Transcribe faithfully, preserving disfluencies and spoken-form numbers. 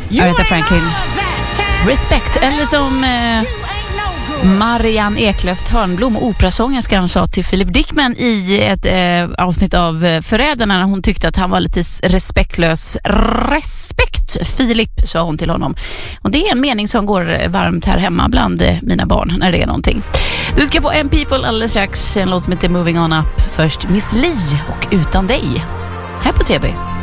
Aretha Franklin. Respect, eller som eh, Marianne Eklöf Törnblom, operasångerskan, sa till Philip Dickman i ett eh, avsnitt av Förrädarna när hon tyckte att han var lite respektlös. Respekt, Philip, sa hon till honom. Och det är en mening som går varmt här hemma bland eh, mina barn när det är någonting. Du ska få en People alldeles strax, en låt som heter Moving On Up. Först Miss Li och Utan dig, här på T B.